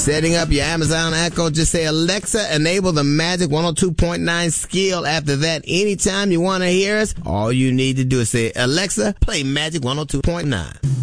Setting up your Amazon Echo, just say, Alexa, enable the Magic 102.9 skill. After that, anytime you want to hear us, all you need to do is say, Alexa, play Magic 102.9.